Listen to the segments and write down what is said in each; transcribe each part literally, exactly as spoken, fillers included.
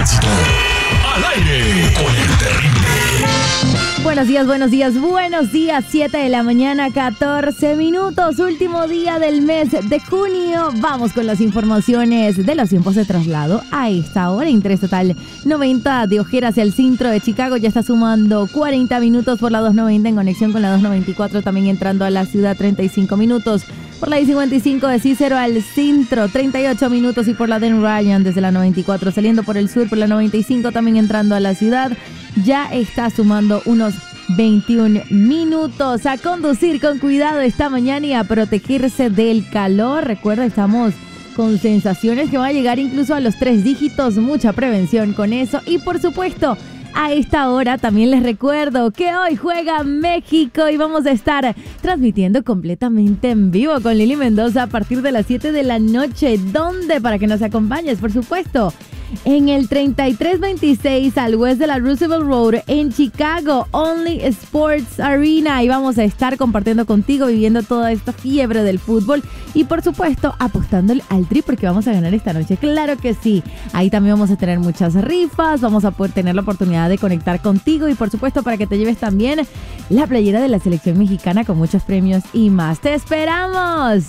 tránsito. Al aire con el terrible. Buenos días, buenos días, buenos días. siete de la mañana, catorce minutos. Último día del mes de junio. Vamos con las informaciones de los tiempos de traslado. A esta hora, interés total noventa de Ojera hacia el centro de Chicago. Ya está sumando cuarenta minutos por la doscientos noventa en conexión con la doscientos noventa y cuatro. También entrando a la ciudad, treinta y cinco minutos. Por la I cincuenta y cinco de Cícero al centro, treinta y ocho minutos. Y por la Den Ryan desde la noventa y cuatro, saliendo por el sur, por la noventa y cinco, también entrando a la ciudad, ya está sumando unos veintiún minutos. A conducir con cuidado esta mañana y a protegerse del calor. Recuerda, estamos con sensaciones que van a llegar incluso a los tres dígitos. Mucha prevención con eso. Y por supuesto, a esta hora también les recuerdo que hoy juega México y vamos a estar transmitiendo completamente en vivo con Lili Mendoza a partir de las siete de la noche. ¿Dónde? Para que nos acompañes, por supuesto, en el treinta y tres veintiséis al west de la Roosevelt Road en Chicago, Only Sports Arena. Y vamos a estar compartiendo contigo, viviendo toda esta fiebre del fútbol y por supuesto apostándole al tri porque vamos a ganar esta noche. Claro que sí. Ahí también vamos a tener muchas rifas, vamos a poder tener la oportunidad de conectar contigo y por supuesto para que te lleves también la playera de la selección mexicana con muchos premios y más. ¡Te esperamos!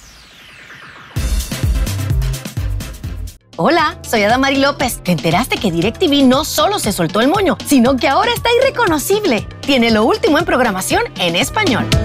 Hola, soy Adamari López. ¿Te enteraste que DirecTV no solo se soltó el moño, sino que ahora está irreconocible? Tiene lo último en programación en español.